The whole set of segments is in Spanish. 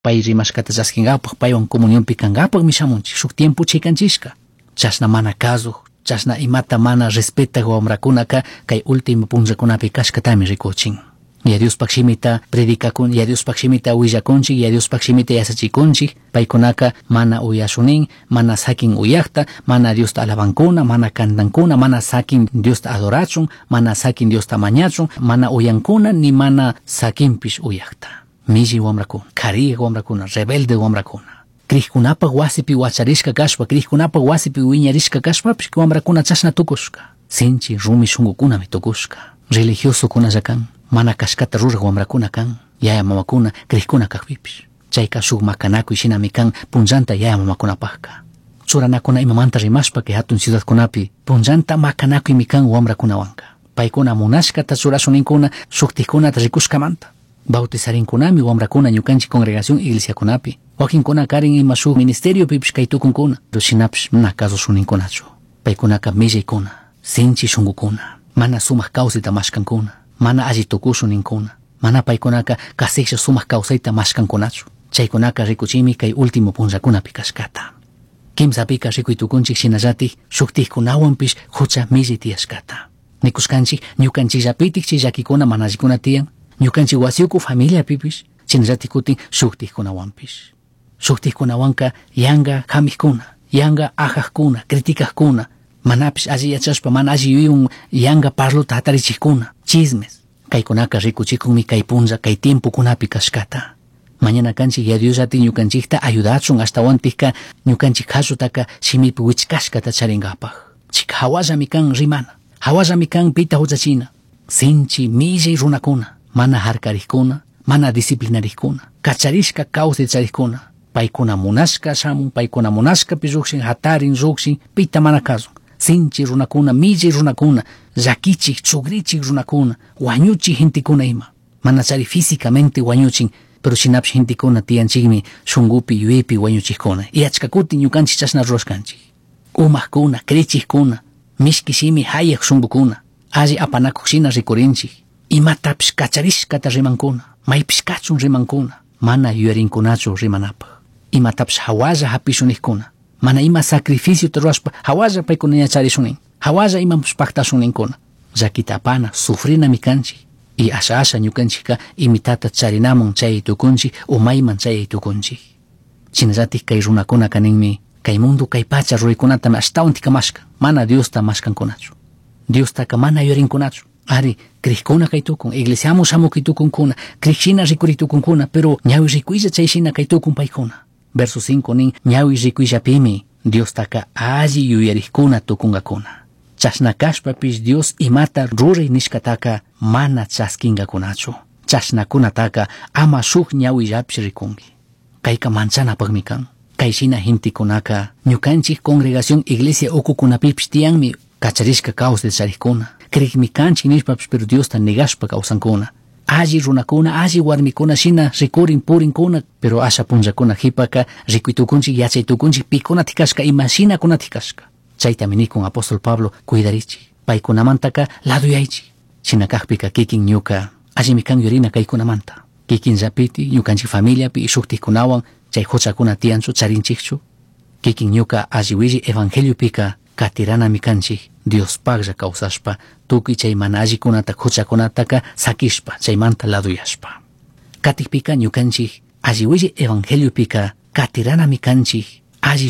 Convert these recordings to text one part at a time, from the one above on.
pay rimashkata chaskingapak paywan comunionpi kangapak mishamunchik shuk tiempo chaykanchishka chashna mana kazuq chashna imata mana respetaq wamrakunaka kay último punllakunapi kashkatami rikuchin ya Diospak shimita predikakun ya Diospak shimita willakunchik ya Diospak shimita yasachikunchik paykunaka mana uyashunin mana sakin uyakta mana Diosta alabankuna mana kantankuna mana sakin Diosta adorachun mana sakin Diosta mañachun mana uyankuna ni mana sakinpish uyakta milli wamrakuna kariq wamrakuna rebelde wamrakuna kriqkunapak wasipi wacharishka kashpa kriqkunapak wasipi wiñarishka kashpapish wamrakuna chashna tukushka sinchi rumi shunqukunami tukushka religiosokunalla kan mana kashkata ruraq wamrakuna kan yaya mamakuna kriqkuna kaqpipish chayka shuk makanakuy shinami kan punllanta yaya mamakunapaqka churanakuna imamanta rimashpa kay hatun ciudadkunapi punllanta makanakuymi kan wamrakunawanka paykuna munashkata churashuninkuna shuktikunata rikushkamanta bautizarinkunami wamrakuna ñukanchik congregación iglesiakunapi wakinkuna karin ima shuk ministerio pipish kay tukunkuna pero shinapish mana kasushuninkunachu paykunaka millaykuna sinchi shunqukuna mana sumaq kawsayta mashkankuna mana alli tukushuninkuna mana paykunaka kasiqsha sumaq kawsayta mashkankunachu chaykunaka rikuchimi kay último punllakunapi kashkata kimsapika rikuytukunchik shinallatik shuktiqkunawanpish hucha milli tiyashkata nikushkanchik ñukanchikllapitik chay llakikuna mana allikuna tiyan ñukanchik wasiuku familiapipish chinallatik kutin shuktiqkunawanpish shuktiqkunawanka yanga hamiqkuna yanga ajaqkuna criticaqkuna manapish alli yachashpa mana alli yuyun yanga parluta hatarichikuna chismes kaykunaka rikuchikunmi kay punlla kay tiempokunapi kashkata mañana kanchik ya Dios ati ñukanchikta ayudachun ashtawanpika ñukanchik kashutaka shimipi wichkashkata charingapaj chika hawallami kan rimana hawallami kan pita huchachina sinchi millay runakuna mana harkariqkuna mana disciplinariqkuna kacharishka kawsay chariqkuna paykuna munashka shamun paykuna munashkapi lluqshin hatarin lluqshin pita mana kazun sinchi runakuna millay runakuna llakichik chugrichik runakuna wañuchik hintikuna ima mana chari físicamente wañuchin pero shinapish hintikuna tiyanchikmi shunqupi yuyaypi wañuchikkuna y achka kutin ñukanchik chashna rurashkanchik umaqkuna krichiqkuna mishki shimi hayaq shunqukuna alli apanakuq shina rikurinchik imatapish kacharishkata rimankuna maypish kachun rimankuna mana yuyarinkunachu rimanapaq imatapish hawalla hapishuniqkuna mana ima sacrificio rurashpa hawalla paykuna ñacharishunin hawalla imapish paqtashuninkuna llakita apana sufrinami kanchik y asha ñukanchikka imitata charinamun chay tukunchik umayman chay tukunchik chinallatik kay runakuna kaninmi kay mundo kay pacha ruraykunatami ashtawan tikamashka mana Diosta mashkankunachu Diostaka mana yuyarinkunachu ari kriqkuna kay tukun iglesiamun shamuq kay tukunkuna kriqshina rikuritukunkuna pero ñawi rikuylla chayshina kay tukun paykuna verso 5 nin ñawi rikuyllapimi Diostaka alli yuyariqkuna tukunkakuna chashna kashpapish Dios imata ruray nishkataka mana chaskingakunachu chashnakunataka ama shuk ñawillapish rikunki kayka manchanapaqmi kan kayshina hintikunaka ñukanchik congregación iglesia ukukunapipish tiyanmi kacharishka kawsay chariqkuna kriqmi kanchik nishpapish pero Diosta negashpa kawsankuna alli runakuna alli warmikuna shina rikurin purinkuna pero asha punllakuna hipaka rikuytukunchik yachaytukunchik pikuna tikashka ima shinakuna tikashka chaytami nikun apóstol Pablo cuidarichik paykunamantaka laduyaychik shinakaqpika kikin ñuka allimi kan yurina kaykunamanta kikinllapipi ñukanchik familiapi shuktiqkunawan chay huchakuna tiyanchu charinchikchu kikin ñuka alli willi evangeliopika katiranami kanchik Diospaqlla kawsashpa tukuy chay mana allikunata huchakunataka sakishpa chaymanta laduyashpa katikpika ñukanchik alli willi evangeliopika katiranami kanchik alli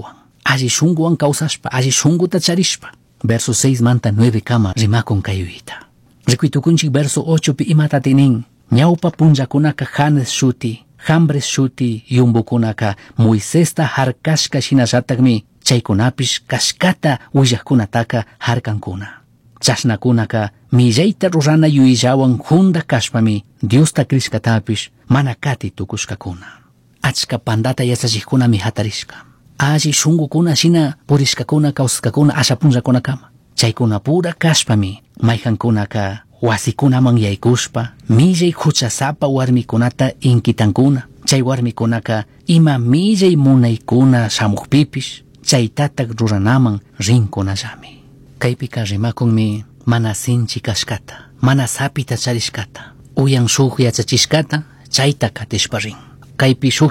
shunguwan kawsashpa alli shunguta charishpa verso 6 manta 9 kama rimakun kayuyta rikuytukunchik verso 8 pi imatatinin ñawpa punllakunaka Janes shuti Jambres shuti yumbukunaka Moisesta harkashka shinallatakmi chaykunapish kashkata willaqkunataka harkankuna chashnakunaka millayta rurana yuyillawan hunda kashpami Diosta krishkatapish mana kati tukushkakuna achka pandata yachachiqkunami hatarishka alli shunqukuna shina purishkakuna kawsaskakuna asha punllakunakama chaykuna pura kashpami mayqankunaka wasikunaman yaykushpa millay huchasapa warmikunata inkitankuna chay warmikunaka ima millay munaykuna shamuqpipish chaytatak ruranaman rinkunallami kaypika rimakunmi mana sinchi kashkata mana sapita charishkata uyan shuk yachachishkata chayta katishpa rin kaypi